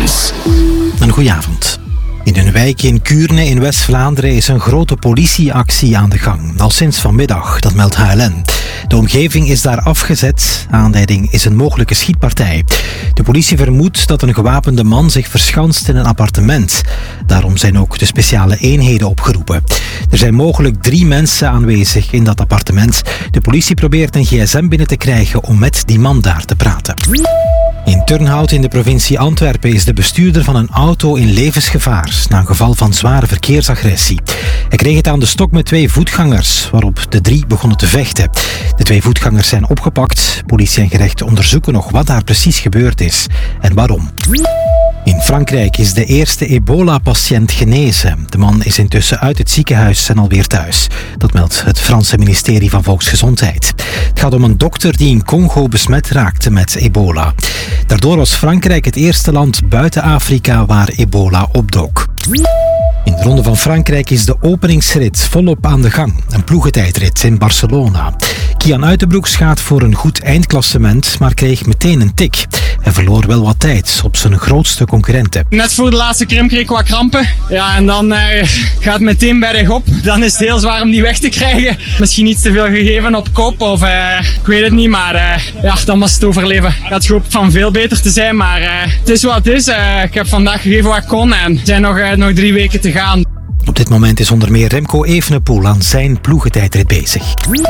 Nieuws. Een goedenavond. In een wijk in Kuurne in West-Vlaanderen is een grote politieactie aan de gang. Al sinds vanmiddag, dat meldt HLN. De omgeving is daar afgezet. Aanleiding is een mogelijke schietpartij. De politie vermoedt dat een gewapende man zich verschanst in een appartement. Daarom zijn ook de speciale eenheden opgeroepen. Er zijn mogelijk 3 mensen aanwezig in dat appartement. De politie probeert een gsm binnen te krijgen om met die man daar te praten. In Turnhout in de provincie Antwerpen is de bestuurder van een auto in levensgevaar na een geval van zware verkeersagressie. Hij kreeg het aan de stok met 2 voetgangers, waarop de 3 begonnen te vechten. De 2 voetgangers zijn opgepakt. Politie en gerecht onderzoeken nog wat daar precies gebeurd is en waarom. In Frankrijk is de eerste ebola-patiënt genezen. De man is intussen uit het ziekenhuis en alweer thuis. Dat meldt het Franse ministerie van Volksgezondheid. Het gaat om een dokter die in Congo besmet raakte met ebola. Daardoor was Frankrijk het eerste land buiten Afrika waar ebola opdook. In de Ronde van Frankrijk is de openingsrit volop aan de gang. Een ploegentijdrit in Barcelona. Kian Uitenbroeks gaat voor een goed eindklassement, maar kreeg meteen een tik. Hij verloor wel wat tijd op zijn grootste concurrenten. Net voor de laatste klim kreeg ik wat krampen. Ja, en dan gaat het meteen bergop. Dan is het heel zwaar om die weg te krijgen. Misschien iets te veel gegeven op kop of ik weet het niet, maar ja, dan was het overleven. Ik had gehoopt van veel beter te zijn, maar het is wat het is. Ik heb vandaag gegeven wat ik kon en er zijn nog 3 weken te gaan. Op dit moment is onder meer Remco Evenepoel aan zijn ploegentijdrit bezig.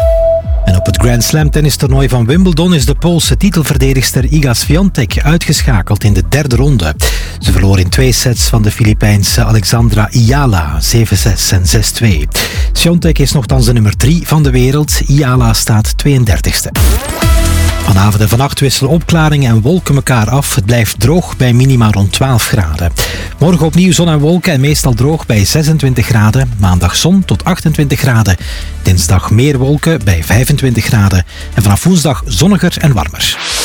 En op het Grand Slam tennistoernooi van Wimbledon is de Poolse titelverdedigster Iga Świątek uitgeschakeld in de 3e ronde. Ze verloor in 2 sets van de Filipijnse Alexandra Ayala, 7-6 en 6-2. Świątek is nogthans de nummer 3 van de wereld. Ayala staat 32e. Vanavond en vannacht wisselen opklaringen en wolken elkaar af. Het blijft droog bij minima rond 12 graden. Morgen opnieuw zon en wolken en meestal droog bij 26 graden. Maandag zon tot 28 graden. Dinsdag meer wolken bij 25 graden. En vanaf woensdag zonniger en warmer.